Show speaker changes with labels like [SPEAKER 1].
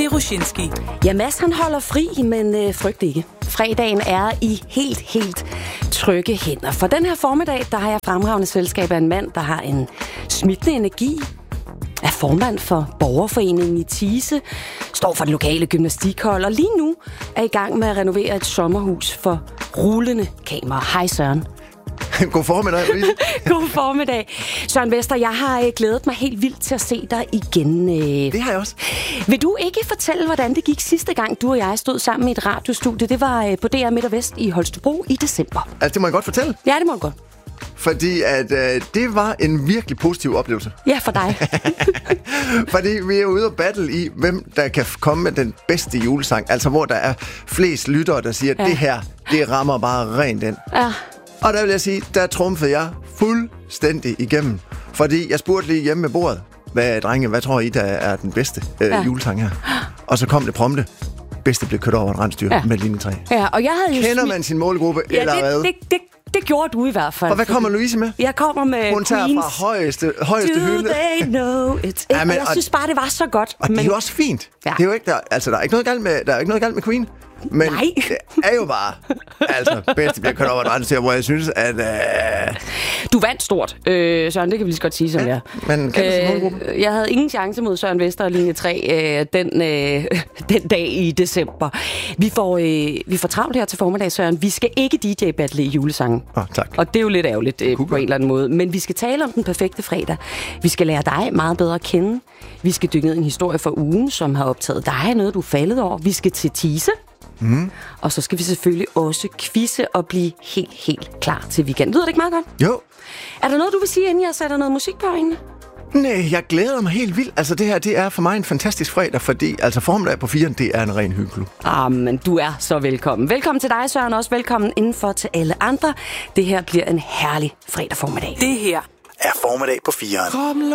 [SPEAKER 1] Ruscinski.
[SPEAKER 2] Ja, Mads han holder fri, men frygt ikke. Fredagen er i helt trygge hænder. For den her formiddag, der har jeg fremragende selskab af en mand, der har en smittende energi, er formand for borgerforeningen i Thise, står for det lokale gymnastikhold, og lige nu er i gang med at renovere et sommerhus for rullende kamera. Hej Søren.
[SPEAKER 3] God formiddag, Louise.
[SPEAKER 2] God formiddag. Søren Vester, jeg har glædet mig helt vildt til at se dig igen.
[SPEAKER 3] Det har jeg også.
[SPEAKER 2] Vil du ikke fortælle, hvordan det gik sidste gang, du og jeg stod sammen i et radiostudie? Det var på DR Midt og Vest i Holstebro i december.
[SPEAKER 3] Altså, det må jeg godt fortælle.
[SPEAKER 2] Ja, det må du godt.
[SPEAKER 3] Fordi at det var en virkelig positiv oplevelse.
[SPEAKER 2] Ja, for dig.
[SPEAKER 3] Fordi vi er ude og battle i, hvem der kan komme med den bedste julesang. Altså, hvor der er flest lyttere, der siger, at det her, det rammer bare rent ind.
[SPEAKER 2] Ja.
[SPEAKER 3] Og der vil jeg sige, der trumfede jeg fuldstændig igennem. Fordi jeg spurgte lige hjemme med bordet, hvad tror I, der er den bedste julesang her? Og så kom det prompte. Bedste blev kørt over et rensdyr med linje 3.
[SPEAKER 2] Ja, og jeg havde jo
[SPEAKER 3] Kender man sin målgruppe, eller hvad?
[SPEAKER 2] Det gjorde du i hvert fald.
[SPEAKER 3] Og hvad kommer Louise med?
[SPEAKER 2] Jeg kommer med
[SPEAKER 3] hun tager
[SPEAKER 2] Queens.
[SPEAKER 3] fra højeste hylde.
[SPEAKER 2] Do they know it? Ja, men, jeg synes bare, det var så godt.
[SPEAKER 3] Og det er jo også fint. Ja. Det er jo ikke, der er ikke noget galt med Queen. Men
[SPEAKER 2] nej.
[SPEAKER 3] Det er jo bare bedste bliver kørt over et rensdyr, hvor jeg synes, at...
[SPEAKER 2] Du vandt stort, Søren, det kan vi lige så godt sige, som jeg.
[SPEAKER 3] Men kan du sin målgruppe?
[SPEAKER 2] Jeg havde ingen chance mod Søren Vester og linje 3 den dag i december. Vi får travlt her til formiddag, Søren. Vi skal ikke DJ-battle i julesangen.
[SPEAKER 3] Tak.
[SPEAKER 2] Og det er jo lidt ærgerligt på en eller anden måde. Men vi skal tale om den perfekte fredag. Vi skal lære dig meget bedre at kende. Vi skal dykke ned i en historie fra ugen, som har optaget dig, noget du er faldet over. Vi skal til Thise. Og så skal vi selvfølgelig også quizze og blive helt klar til weekend. Lyder det ikke meget godt?
[SPEAKER 3] Jo.
[SPEAKER 2] Er der noget, du vil sige, inden jeg sætter noget musik på egentlig?
[SPEAKER 3] Nej, jeg glæder mig helt vildt. Altså det her, det er for mig en fantastisk fredag, fordi altså formiddag på 4'eren, det er en ren hyggeklub.
[SPEAKER 2] Men du er så velkommen. Velkommen til dig, Søren, også velkommen indenfor til alle andre. Det her bliver en herlig fredag formiddag.
[SPEAKER 1] Det her
[SPEAKER 4] er formiddag på 4'eren.